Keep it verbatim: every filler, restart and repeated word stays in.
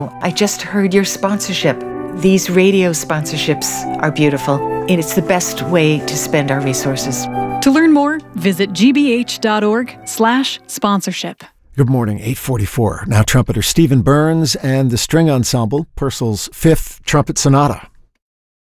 I just heard your sponsorship. These radio sponsorships are beautiful, and it's the best way to spend our resources. To learn more, visit gbh.org slash sponsorship. Good morning, eight forty-four. Now trumpeter Stephen Burns and the string ensemble, Purcell's Fifth Trumpet Sonata.